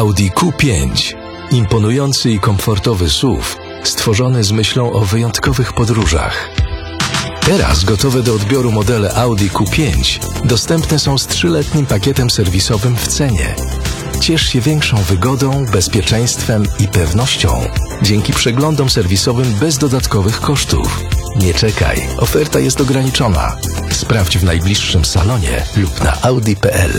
Audi Q5. Imponujący i komfortowy SUV, stworzony z myślą o wyjątkowych podróżach. Teraz gotowe do odbioru modele Audi Q5 dostępne są z 3-letnim pakietem serwisowym w cenie. Ciesz się większą wygodą, bezpieczeństwem i pewnością dzięki przeglądom serwisowym bez dodatkowych kosztów. Nie czekaj, oferta jest ograniczona. Sprawdź w najbliższym salonie lub na audi.pl.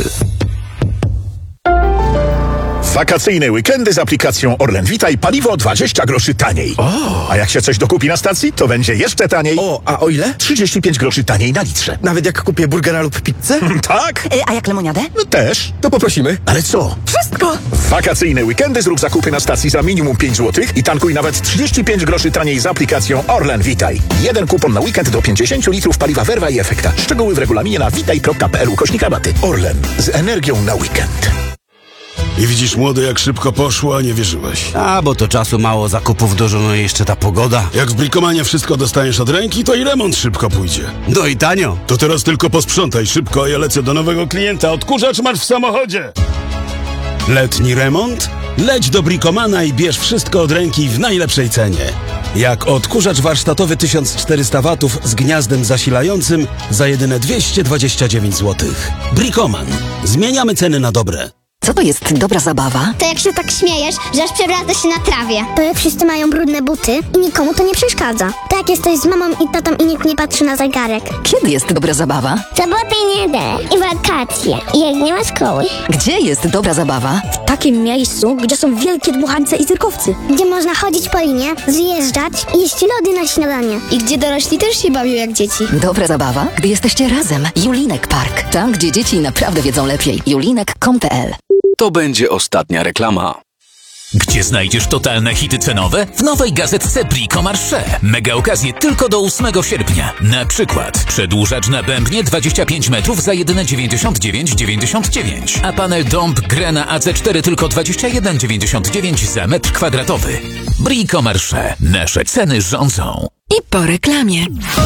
Wakacyjne weekendy z aplikacją Orlen Witaj, paliwo 20 groszy taniej. A jak się coś dokupi na stacji, to będzie jeszcze taniej. A o ile? 35 groszy taniej na litrze. Nawet jak kupię burgera lub pizzę? Tak? A jak lemoniadę? No też. To poprosimy. Ale co? Wszystko! W wakacyjne weekendy zrób zakupy na stacji za minimum 5 zł i tankuj nawet 35 groszy taniej z aplikacją Orlen Witaj. Jeden kupon na weekend do 50 litrów paliwa Verva i Efekta. Szczegóły w regulaminie na witaj.pl/rabaty. Orlen. Z energią na weekend. I widzisz, młody, jak szybko poszło, a nie wierzyłeś. Bo to czasu mało, zakupów dużo, no i jeszcze ta pogoda. Jak w Bricomanie wszystko dostaniesz od ręki, to i remont szybko pójdzie. No i tanio. To teraz tylko posprzątaj szybko, a ja lecę do nowego klienta. Odkurzacz masz w samochodzie. Letni remont? Leć do Bricomana i bierz wszystko od ręki w najlepszej cenie. Jak odkurzacz warsztatowy 1400 W z gniazdem zasilającym za jedyne 229 zł. Bricoman. Zmieniamy ceny na dobre. Co to jest dobra zabawa? To jak się tak śmiejesz, że aż przewraca się na trawie. To jak wszyscy mają brudne buty i nikomu to nie przeszkadza. To jak jesteś z mamą i tatą i nikt nie patrzy na zegarek. Kiedy jest dobra zabawa? Soboty i niedzielę i wakacje. I jak nie ma szkoły. Gdzie jest dobra zabawa? W takim miejscu, gdzie są wielkie dmuchańce i cyrkowcy. Gdzie można chodzić po linie, zjeżdżać i jeść lody na śniadanie. I gdzie dorośli też się bawią jak dzieci. Dobra zabawa, gdy jesteście razem. Julinek Park. Tam, gdzie dzieci naprawdę wiedzą lepiej. julinek.com.pl. To będzie ostatnia reklama. Gdzie znajdziesz totalne hity cenowe? W nowej gazetce Bricomarché. Mega okazje tylko do 8 sierpnia. Na przykład przedłużacz na bębnie 25 metrów za jedyne 99,99. A panel Dąb Grena AC4 tylko 21,99 za metr kwadratowy. Bricomarché. Nasze ceny rządzą. I po reklamie.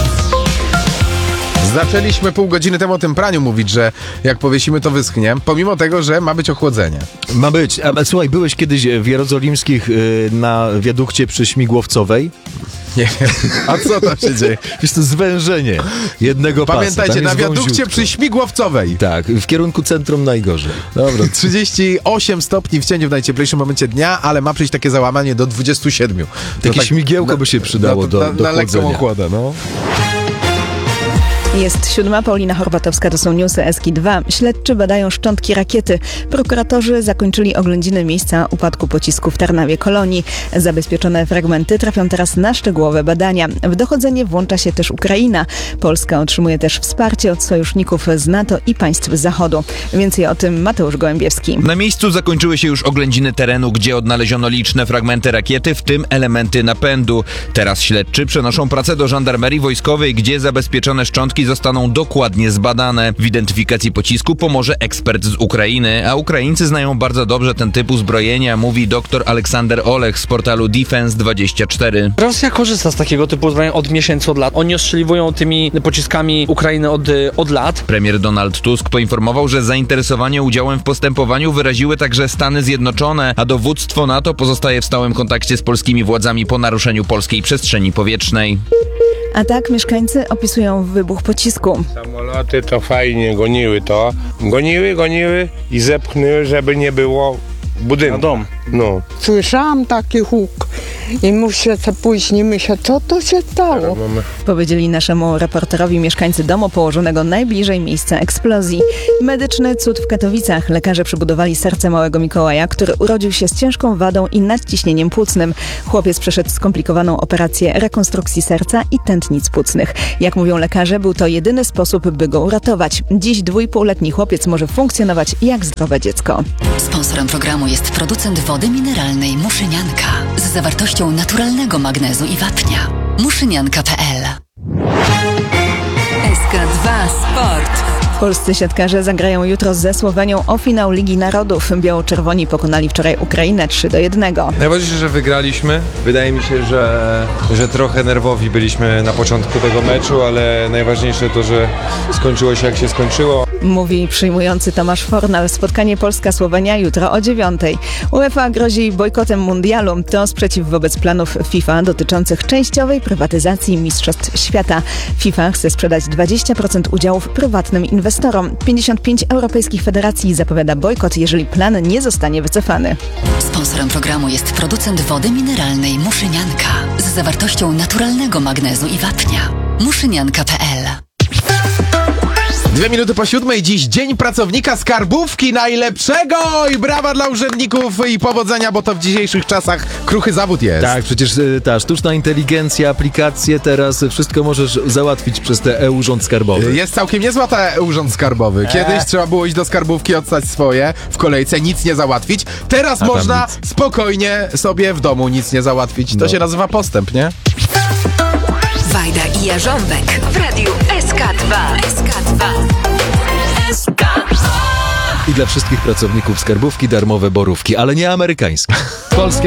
Zaczęliśmy pół godziny temu o tym praniu mówić, że jak powiesimy, to wyschnie, pomimo tego, że ma być ochłodzenie. Ma być. A słuchaj, byłeś kiedyś w Jerozolimskich na wiadukcie przy Śmigłowcowej? Nie wiem. A co tam się dzieje? Jest to zwężenie jednego pasa. Pamiętajcie, na wiadukcie przy Śmigłowcowej. Tak, w kierunku centrum najgorzej. Dobra, 38 stopni w cieniu w najcieplejszym momencie dnia, ale ma przyjść takie załamanie do 27. Takie śmigiełko by się przydało do na lekką ochłodę, no. Jest 7. Paulina Horbatowska, to są newsy Eski 2. Śledczy badają szczątki rakiety. Prokuratorzy zakończyli oględziny miejsca upadku pocisku w Tarnawie Kolonii. Zabezpieczone fragmenty trafią teraz na szczegółowe badania. W dochodzenie włącza się też Ukraina. Polska otrzymuje też wsparcie od sojuszników z NATO i państw Zachodu. Więcej o tym Mateusz Gołębiewski. Na miejscu zakończyły się już oględziny terenu, gdzie odnaleziono liczne fragmenty rakiety, w tym elementy napędu. Teraz śledczy przenoszą pracę do żandarmerii wojskowej, gdzie zabezpieczone szczątki zostaną dokładnie zbadane. W identyfikacji pocisku pomoże ekspert z Ukrainy, a Ukraińcy znają bardzo dobrze ten typ uzbrojenia, mówi dr Aleksander Olech z portalu Defense24. Rosja korzysta z takiego typu uzbrojenia od miesięcy, od lat. Oni ostrzeliwują tymi pociskami Ukrainy od lat. Premier Donald Tusk poinformował, że zainteresowanie udziałem w postępowaniu wyraziły także Stany Zjednoczone, a dowództwo NATO pozostaje w stałym kontakcie z polskimi władzami po naruszeniu polskiej przestrzeni powietrznej. A tak mieszkańcy opisują wybuch pocisku. Samoloty to fajnie goniły to. Goniły i zepchnęły, żeby nie było budynku. Na dom. No. Słyszałam taki huk i muszę później myśleć, co to się stało. Powiedzieli naszemu reporterowi mieszkańcy domu położonego najbliżej miejsca eksplozji. Medyczny cud w Katowicach. Lekarze przebudowali serce małego Mikołaja, który urodził się z ciężką wadą i nadciśnieniem płucnym. Chłopiec przeszedł skomplikowaną operację rekonstrukcji serca i tętnic płucnych. Jak mówią lekarze, był to jedyny sposób, by go uratować. Dziś 2,5-letni chłopiec może funkcjonować jak zdrowe dziecko. Sponsorem programu jest producent wody mineralnej Muszynianka z zawartością naturalnego magnezu i wapnia. Muszynianka.pl. SK2 Sport. Polscy siatkarze zagrają jutro ze Słowenią o finał Ligi Narodów. Biało-czerwoni pokonali wczoraj Ukrainę 3-1. Najważniejsze, że wygraliśmy. Wydaje mi się, że trochę nerwowi byliśmy na początku tego meczu, ale najważniejsze to, że skończyło się jak się skończyło. mówi przyjmujący Tomasz Fornal. Spotkanie Polska-Słowenia jutro o 9:00. UEFA grozi bojkotem mundialu. To sprzeciw wobec planów FIFA dotyczących częściowej prywatyzacji Mistrzostw Świata. FIFA chce sprzedać 20% udziałów prywatnym inwestorom. 55 europejskich federacji zapowiada bojkot, jeżeli plan nie zostanie wycofany. Sponsorem programu jest producent wody mineralnej Muszynianka z zawartością naturalnego magnezu i wapnia. Muszynianka.pl 7:02, dziś Dzień Pracownika Skarbówki Najlepszego i brawa dla urzędników i powodzenia, bo to w dzisiejszych czasach kruchy zawód jest. Tak, przecież ta sztuczna inteligencja, aplikacje, teraz wszystko możesz załatwić przez te e-urząd skarbowy. Jest całkiem niezła ta e-urząd skarbowy. Kiedyś trzeba było iść do skarbówki, oddać swoje w kolejce, nic nie załatwić. Teraz można spokojnie sobie w domu nic nie załatwić. To się nazywa postęp, nie? Wajda i Jarząbek w radiu SK2. I dla wszystkich pracowników skarbówki darmowe borówki, ale nie amerykańskie. Polskie